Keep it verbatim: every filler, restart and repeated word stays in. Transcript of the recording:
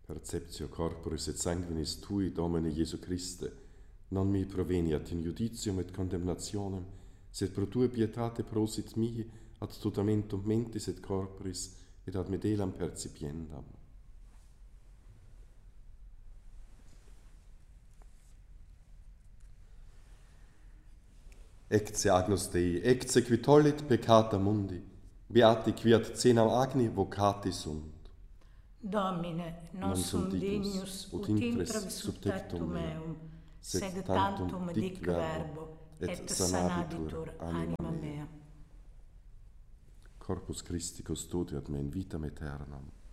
Perceptio corporis et sanguinis tui, Domine Iesu Christe, non mi proveniat in judicium et condemnationem, sed pro tua pietate prosit mihi ad tutamentum mentis et corporis et ad medelam percipiendam. Ecce Agnus Dei, ecce qui tollit peccata mundi, beati quiat cenam agni vocati sunt. Domine, non, Non sum sunt dignus dignus, ut ut intres intres sub tectum meum, sed tantum dic verbo, et sanabitur anima mea. Corpus Christi custodiat me in vitam aeternam.